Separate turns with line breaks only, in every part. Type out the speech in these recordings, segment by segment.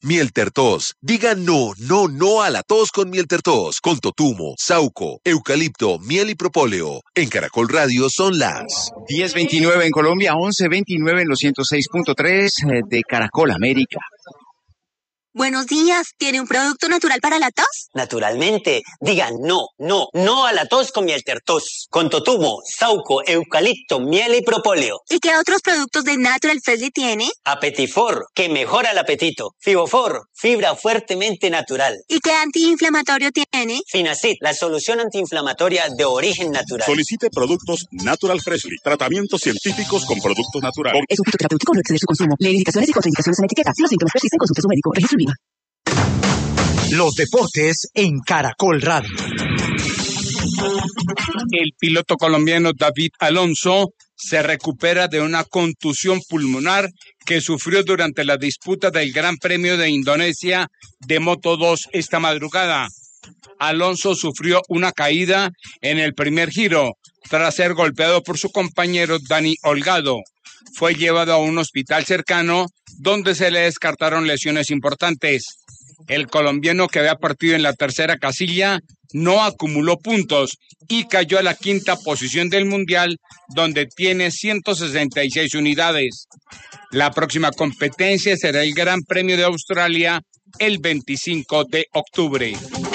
Miel Tertos. Diga no, no, no a la tos con Miel Tertos. Con totumo, sauco, eucalipto, miel y propóleo. En Caracol Radio son las
10:29 en Colombia, 11:29 en los 106.3 de Caracol América.
Buenos días, ¿tiene un producto natural para la tos?
Naturalmente, diga no, no, no a la tos con Miel Tertos. Con totumo, sauco, eucalipto, miel y propóleo.
¿Y qué otros productos de Natural Freshly tiene?
Apetifor, que mejora el apetito. Fibofor, fibra fuertemente natural.
¿Y qué antiinflamatorio tiene?
Finacid, la solución antiinflamatoria de origen natural.
Solicite productos Natural Freshly. Tratamientos científicos con productos naturales.
Es un fitoterapéutico, no exceder su consumo. Lee indicaciones y contraindicaciones en la etiqueta. Si los síntomas persisten, consulte a su médico. Registro INVIMA.
Los deportes en Caracol Radio.
El piloto colombiano David Alonso se recupera de una contusión pulmonar que sufrió durante la disputa del Gran Premio de Indonesia de Moto2 esta madrugada. Alonso sufrió una caída en el primer giro tras ser golpeado por su compañero Dani Holgado. Fue llevado a un hospital cercano donde se le descartaron lesiones importantes. El colombiano, que había partido en la tercera casilla, no acumuló puntos y cayó a la quinta posición del Mundial, donde tiene 166 unidades. La próxima competencia será el Gran Premio de Australia el 25 de octubre.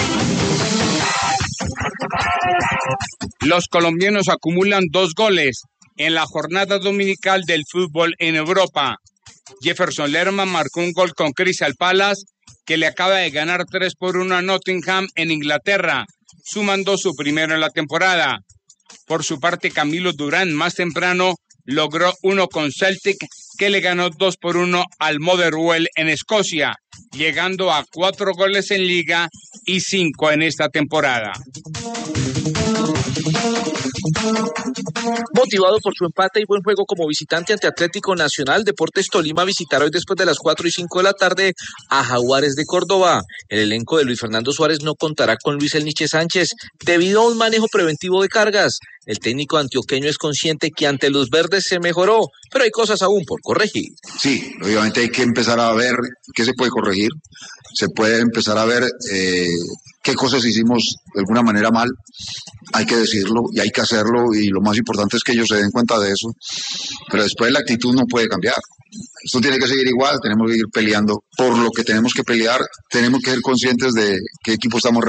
Los colombianos acumulan 2 goles en la jornada dominical del fútbol en Europa. Jefferson Lerma marcó un gol con Crystal Palace, que le acaba de ganar 3-1 a Nottingham en Inglaterra, sumando su primero en la temporada. Por su parte, Camilo Durán más temprano logró 1 con Celtic, que le ganó 2-1 al Motherwell en Escocia, llegando a 4 goles en Liga y 5 en esta temporada.
Motivado por su empate y buen juego como visitante ante Atlético Nacional, Deportes Tolima visitará hoy después de las 4:05 de la tarde a Jaguares de Córdoba. El elenco de Luis Fernando Suárez no contará con Luis El Niche Sánchez debido a un manejo preventivo de cargas. El técnico antioqueño es consciente que ante los verdes se mejoró, pero hay cosas aún por corregir.
Sí, obviamente hay que empezar a ver qué se puede corregir, se puede empezar a ver qué cosas hicimos de alguna manera mal, hay que decirlo y hay que hacerlo, y lo más importante es que ellos se den cuenta de eso, pero después la actitud no puede cambiar. Esto tiene que seguir igual, tenemos que ir peleando por lo que tenemos que pelear, tenemos que ser conscientes de qué equipo estamos